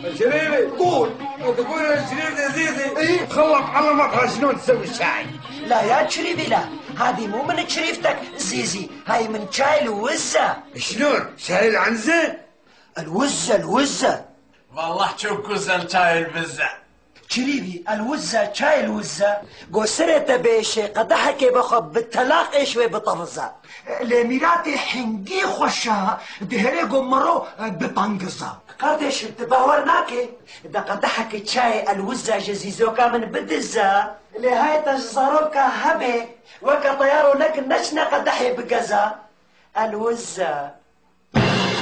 شريفي قول. تقول يا شريف يا زيزي إيه؟ خلص علمك شلون تسوي الشاي. لا يا شريفي لا، هذه مو من شريفتك زيزي، هاي من شاي الوزة. شلون؟ شاي العنزة؟ الوزة والله تشوكوز شاي البزة. شريفي الوزة شاي الوزة قصرت بيش قدحك بخب بالتلاق ايشوي بطفزة لميراتي حنقي خوشها دهري قمرو ببانقزة قدش بتباورناكي دا قدحك شاي الوزة جزيزوكا من بدزة لهاي تجزروكا هبي وكا طيارو نك نشنا قدحي بقزة الوزة